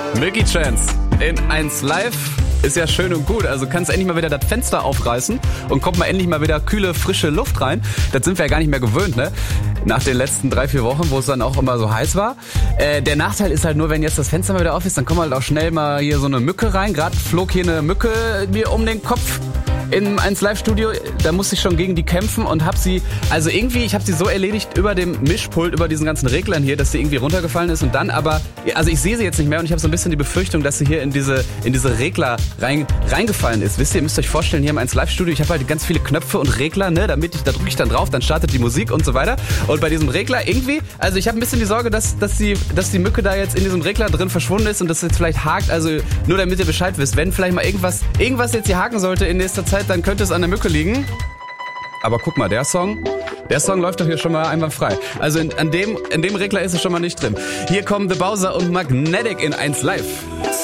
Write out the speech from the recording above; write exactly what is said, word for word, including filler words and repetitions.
Milky Chance in eins Live. Ist ja schön und gut, also kannst endlich mal wieder das Fenster aufreißen und kommt mal endlich mal wieder kühle, frische Luft rein. Das sind wir ja gar nicht mehr gewöhnt, ne? Nach den letzten drei, vier Wochen, wo es dann auch immer so heiß war. Äh, der Nachteil ist halt nur, wenn jetzt das Fenster mal wieder auf ist, dann kommt halt auch schnell mal hier so eine Mücke rein. Gerade flog hier eine Mücke mir um den Kopf im eins Live Studio. Da musste ich schon gegen die kämpfen und hab sie, also irgendwie, ich habe sie so erledigt über dem Mischpult, über diesen ganzen Reglern hier, dass sie irgendwie runtergefallen ist und dann aber, also ich sehe sie jetzt nicht mehr und ich habe so ein bisschen die Befürchtung, dass sie hier in diese in diese Regler rein, reingefallen ist. Wisst ihr, ihr müsst euch vorstellen, hier im eins Live Studio, ich habe halt ganz viele Knöpfe und Regler, ne, damit ich, da drücke ich dann drauf, dann startet die Musik und so weiter. Und bei diesem Regler irgendwie, also ich habe ein bisschen die Sorge, dass dass die dass die Mücke da jetzt in diesem Regler drin verschwunden ist und das jetzt vielleicht hakt, also nur damit ihr Bescheid wisst, wenn vielleicht mal irgendwas irgendwas jetzt hier haken sollte in nächster Zeit, dann könnte es an der Mücke liegen. Aber guck mal, der Song, der Song läuft doch hier schon mal einwandfrei. Also in, an dem, in dem Regler ist es schon mal nicht drin. Hier kommen The Bowser und Magnetic in eins Live.